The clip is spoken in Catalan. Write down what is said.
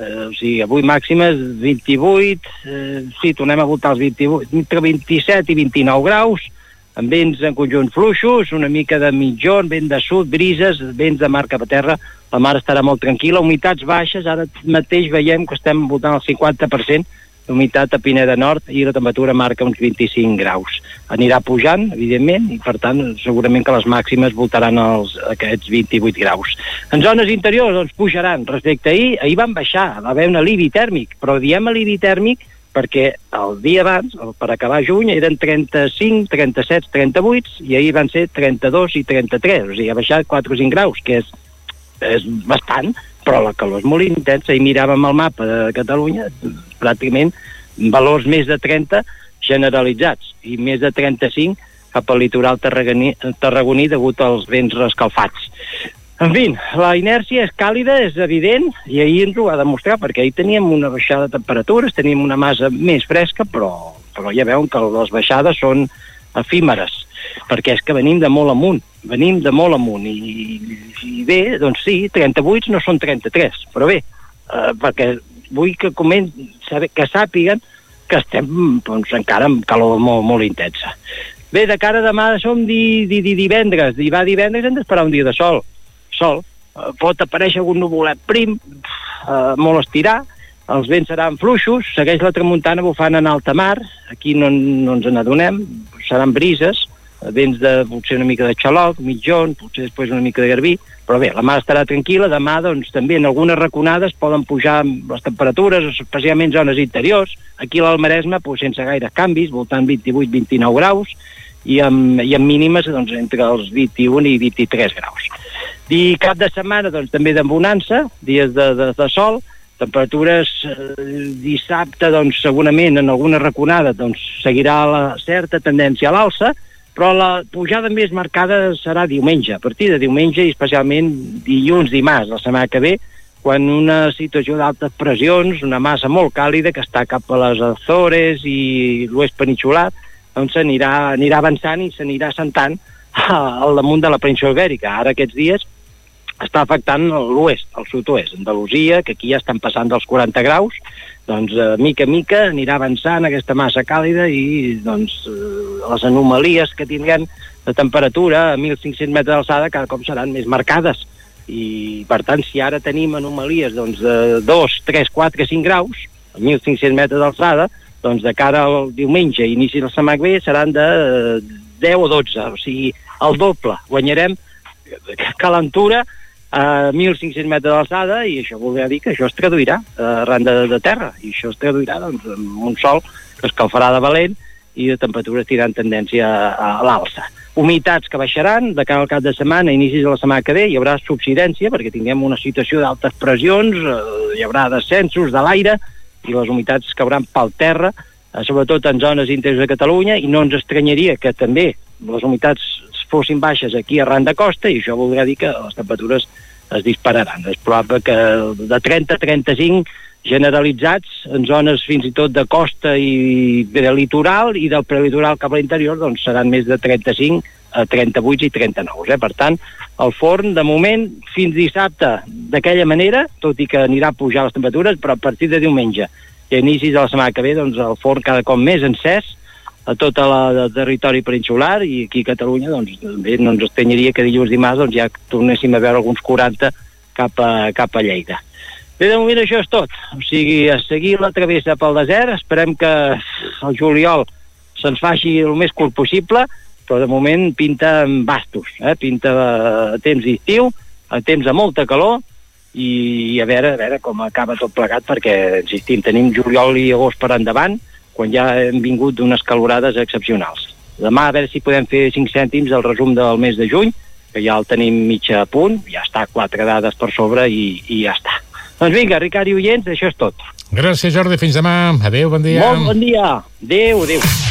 O sigui, avui màximes 28, sí, tornem a voltar els 28, entre 27 i 29 graus, amb vents en conjunt fluixos, una mica de mitjón, vent de sud, brises, vents de mar cap a terra, la mar estarà molt tranquil·la, humitats baixes, ara mateix veiem que estem voltant el 50% d'humitat a Pineda Nord i la temperatura marca uns 25 graus. Anirà pujant, evidentment, i per tant segurament que les màximes voltaran aquests 28 graus. En zones interiors doncs pujaran respecte a ahir van baixar, va haver un alivi tèrmic, però diem alivi tèrmic perquè el dia abans, per acabar juny, eren 35, 37, 38, i ahir van ser 32 i 33, o sigui, ha baixat 4 o 5 graus, que és bastant, però la calor és molt intensa, i miràvem el mapa de Catalunya, pràcticament valors més de 30 generalitzats, i més de 35 cap al litoral tarragoní degut als vents rescalfats. En fi, la inèrcia és càlida, és evident, i ahir ens ho va demostrar, perquè ahir teníem una baixada de temperatures, teníem una massa més fresca, però ja veuen que les baixades són efímeres, perquè és que venim de molt amunt, i bé, doncs sí, 38 no són 33, però bé, perquè vull que sàpiguen que estem encara amb calor molt, molt intensa. Bé, de cara a demà som divendres, i va divendres hem d'esperar un dia de sol, pot aparèixer algun nuvolet prim, molt estirar, els vents seran fluixos, segueix la tramuntana bufant en alta mar, aquí no ens n'adonem, seran brises, vents de potser una mica de xaloc, mitjón, potser després una mica de garbí, però bé, la mar estarà tranquil·la, demà doncs també en algunes raconades poden pujar les temperatures, especialment zones interiors, aquí a l'Almaresme sense gaires canvis, voltant 28-29 graus, i amb mínimes doncs, entre els 21 i 23 graus. I cap de setmana doncs, també de bonança, dies de sol, temperatures dissabte doncs, segurament en alguna raconada doncs, seguirà la certa tendència a l'alça, però la pujada més marcada serà diumenge, a partir de diumenge i especialment dilluns, dimarts, la setmana que ve, quan una situació d'altes pressions, una massa molt càlida que està cap a les Azores i l'oest peninsular, doncs s'anirà avançant i s'anirà assentant al damunt de la península Ibèrica. Ara aquests dies està afectant l'oest, el sud-oest, Andalusia, que aquí ja estan passant dels 40 graus, doncs mica en mica anirà avançant aquesta massa càlida i doncs les anomalies que tindran de temperatura a 1.500 metres d'alçada cada cop seran més marcades. I per tant, si ara tenim anomalies doncs, de 2, 3, 4, 5 graus, a 1.500 metres d'alçada, doncs de cara al diumenge i inici de la setmana que ve seran de 10 o 12, o sigui, el doble. Guanyarem calentura a 1.500 metres d'alçada i això voldrà dir que això es traduirà arran de terra, i això es traduirà doncs, amb un sol que escalfarà de valent i de temperatures tindran tendència a l'alça. Humitats que baixaran, de cara al cap de setmana, a inicis de la setmana que ve, hi haurà subsidència perquè tinguem una situació d'altes pressions, hi haurà descensos de l'aire, i les humitats cauran pel terra, sobretot en zones interiors de Catalunya, i no ens estranyaria que també les humitats fossin baixes aquí arran de costa, i això voldrà dir que les temperatures es dispararan. És probable que de 30 a 35 generalitzats en zones fins i tot de costa i de litoral, i del prelitoral cap a l'interior doncs seran més de 35 a 38 i 39. Per tant, el forn, de moment, fins dissabte d'aquella manera, tot i que anirà a pujar les temperatures, però a partir de diumenge i a inicis de la setmana que ve, doncs el forn cada cop més encès a tot el territori peninsular, i aquí a Catalunya doncs, bé, no ens estranyaria que dilluns dimarts doncs, ja tornéssim a veure alguns 40 cap a Lleida. Bé, de moment això és tot. O sigui, a seguir la travessa pel desert, esperem que el juliol se'ns faci el més curt possible, però de moment pinta amb bastos, pinta a temps d'estiu, a temps de molta calor, i a veure com acaba tot plegat, perquè, insistim, tenim juliol i agost per endavant, quan ja hem vingut d'unes calorades excepcionals. Demà a veure si podem fer 5 cèntims del resum del mes de juny, que ja el tenim mig a punt, ja està 4 dades per sobre i ja està. Doncs vinga, Ricard i oients, això és tot. Gràcies, Jordi, fins demà. Adéu, bon dia. Molt bon dia. Adéu.